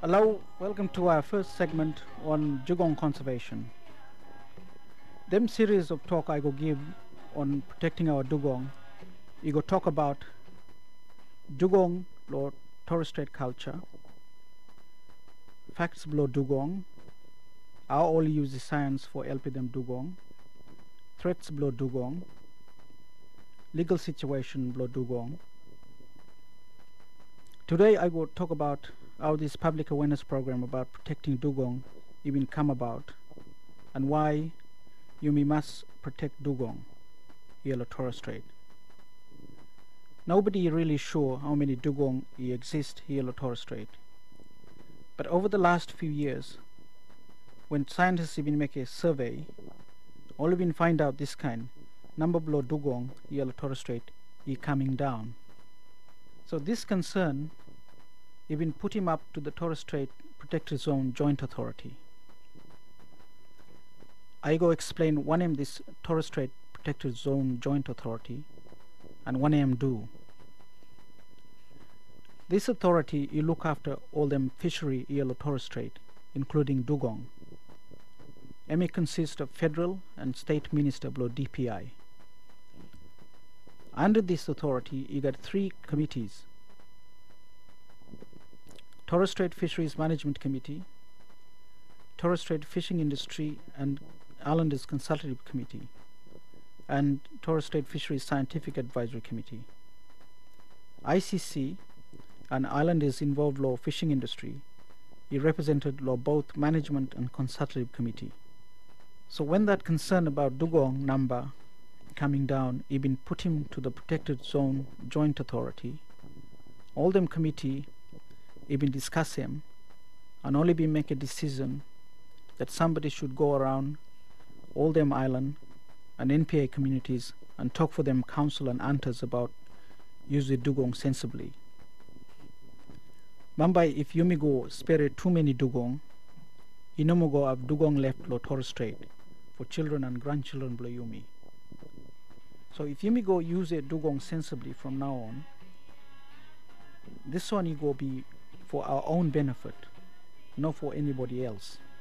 Hello, welcome to our first segment on dugong conservation. Them series of talk I go give on protecting our dugong. You go talk about dugong or Torres Strait culture, facts below dugong, how all use the science for helping them dugong, threats below dugong, legal situation below dugong. Today I will talk about how this public awareness program about protecting dugong even come about and why you must protect dugong here at Torres Strait. Nobody really sure how many dugong exist here at Torres Strait, but over the last few years, when scientists even make a survey, all even find out this kind number below dugong here at Torres Strait is coming down. So this concern even put him up to the Torres Strait Protected Zone Joint Authority. I go explain one am this Torres Strait Protected Zone Joint Authority and one am do. This authority you look after all them fishery here at Torres Strait, including dugong. It consists of federal and state minister below DPI. Under this authority you got three committees: Torres Strait Fisheries Management Committee, Torres Strait Fishing Industry and Islanders Consultative Committee, and Torres Strait Fisheries Scientific Advisory Committee. ICC and Islanders involved law fishing industry, he represented law both management and consultative committee. So when that concern about dugong number coming down, he been put him to the Protected Zone Joint Authority. All them committee even discuss him and only be make a decision that somebody should go around all them island and NPA communities and talk for them council and hunters about use the dugong sensibly. Mumbai, if you may go spare too many dugong, you no more go have dugong left below Torres Strait for children and grandchildren below Yumi. So if you may go use a dugong sensibly from now on, this one you go be for our own benefit, not for anybody else.